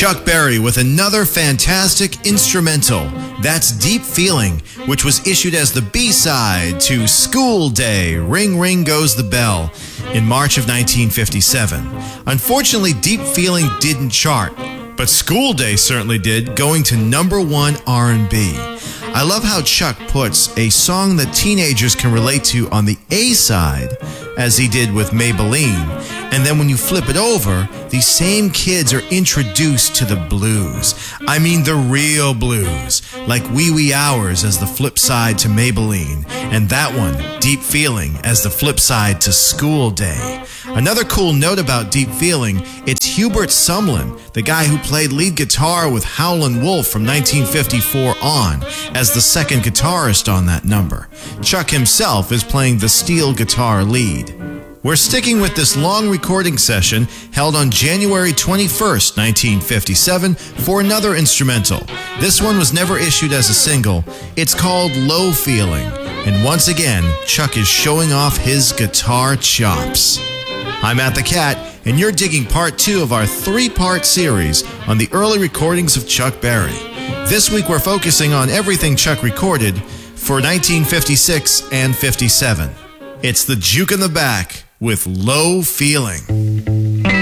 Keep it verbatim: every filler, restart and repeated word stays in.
Chuck Berry with another fantastic instrumental. That's Deep Feeling, which was issued as the B-side to School Day, Ring Ring Goes the Bell, in March of nineteen fifty-seven. Unfortunately, Deep Feeling didn't chart, but School Day certainly did, going to number one R and B. I love how Chuck puts a song that teenagers can relate to on the A-side, as he did with Maybelline, and then when you flip it over, these same kids are introduced to the blues. I mean the real blues, like Wee Wee Hours as the flip side to Maybelline, and that one, Deep Feeling, as the flip side to School Day. Another cool note about Deep Feeling, it's Hubert Sumlin, the guy who played lead guitar with Howlin' Wolf from nineteen fifty-four on, as the second guitarist on that number. Chuck himself is playing the steel guitar lead. We're sticking with this long recording session held on January twenty-first, nineteen fifty-seven, for another instrumental. This one was never issued as a single. It's called Low Feeling, and once again, Chuck is showing off his guitar chops. I'm Matt the Cat, and you're digging part two of our three-part series on the early recordings of Chuck Berry. This week we're focusing on everything Chuck recorded for nineteen fifty-six and fifty-seven. It's the Juke in the Back with Low Feeling.